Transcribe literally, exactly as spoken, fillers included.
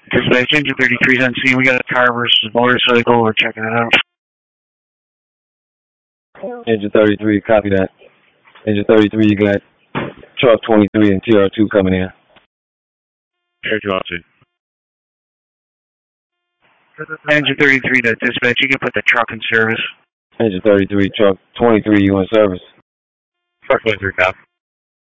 Dispatch, engine thirty-three is on scene. We got a car versus motorcycle. We're checking it out. Engine thirty-three, copy that. Engine thirty-three, you got truck twenty-three and T R two coming in. Air two two. Engine thirty-three to dispatch. You can put the truck in service. Engine thirty-three, truck twenty-three, you in service. Truck twenty-three, copy.